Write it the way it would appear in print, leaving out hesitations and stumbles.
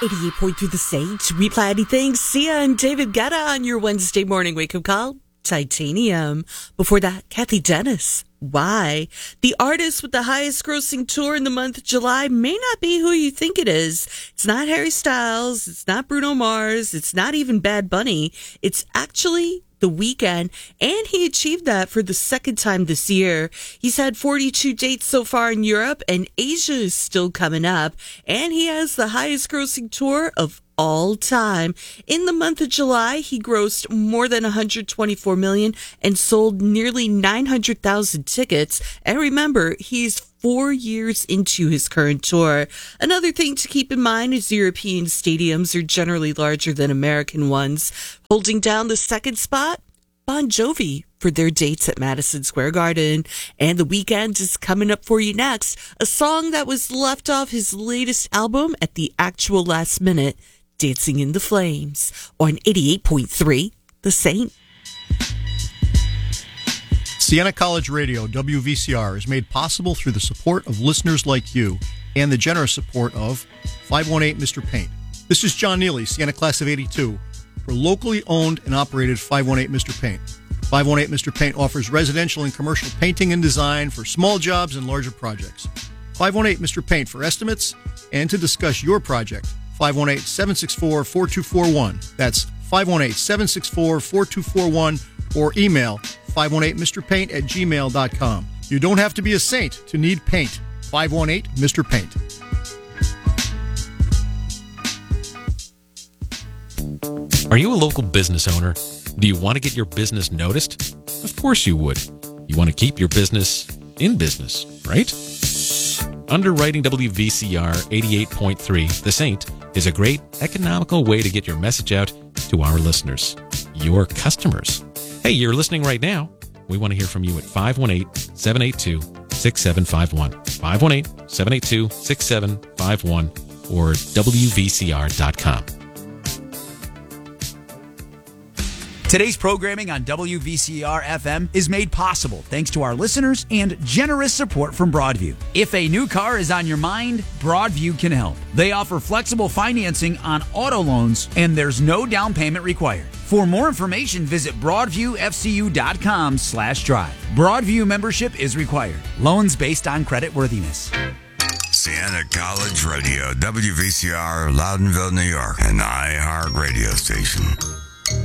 88.3 The Sage, Reply Anything, Sia and David Guetta on your Wednesday morning wake-up call. Titanium. Before that, Kathy Dennis. Why? The artist with the highest grossing tour in the month of July may not be who you think it is. It's not Harry Styles. It's not Bruno Mars. It's not even Bad Bunny. It's actually The Weeknd, and he achieved that for the second time this year. He's had 42 dates so far in Europe, and Asia is still coming up, and he has the highest grossing tour of all time. In the month of July, he grossed more than $124 million and sold nearly 900,000 tickets. And remember, he's 4 years into his current tour. Another thing to keep in mind is European stadiums are generally larger than American ones. Holding down the second spot, Bon Jovi for their dates at Madison Square Garden. And The Weeknd is coming up for you next, a song that was left off his latest album at the actual last minute, Dancing in the Flames, on 88.3 The Saint. Siena College Radio, WVCR, is made possible through the support of listeners like you and the generous support of 518 Mr. Paint. This is John Neely, Siena Class of 82, for locally owned and operated 518 Mr. Paint. 518 Mr. Paint offers residential and commercial painting and design for small jobs and larger projects. 518 Mr. Paint for estimates and to discuss your project. 518-764-4241. That's 518-764-4241 or email 518mrpaint@gmail.com. You don't have to be a saint to need paint. 518 Mr. Paint. Are you a local business owner? Do you want to get your business noticed? Of course you would. You want to keep your business in business, right? Underwriting WVCR 88.3 The Saint is a great economical way to get your message out to our listeners, your customers. Hey, you're listening right now. We want to hear from you at 518-782-6751. 518-782-6751 or WVCR.com. Today's programming on WVCR-FM is made possible thanks to our listeners and generous support from Broadview. If a new car is on your mind, Broadview can help. They offer flexible financing on auto loans, and there's no down payment required. For more information, visit BroadviewFCU.com/drive. Broadview membership is required. Loans based on credit worthiness. Siena College Radio, WVCR, Loudonville, New York, an iHeart radio station.